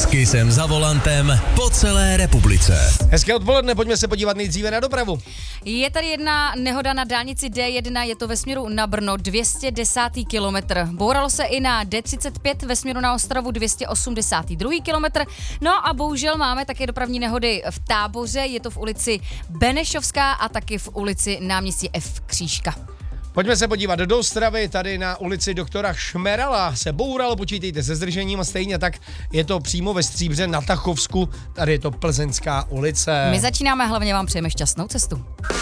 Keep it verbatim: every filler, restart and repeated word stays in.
S Kissem za volantem po celé republice. Hezké odpoledne, pojďme se podívat nejdříve na dopravu. Je tady jedna nehoda na dálnici D jedna, je to ve směru na Brno, dvě stě desátý kilometr. Bouralo se i na D třicet pět ve směru na Ostravu, dvě stě osmdesátý druhý kilometr. No a bohužel máme také dopravní nehody v Táboře, je to v ulici Benešovská a taky v ulici náměstí F. Křížka. Pojďme se podívat do Ostravy, tady na ulici doktora Šmerala se bouralo, počítejte se zdržením a stejně tak je to přímo ve Stříbře na Tachovsku, tady je to Plzeňská ulice. My začínáme, hlavně vám přejeme šťastnou cestu.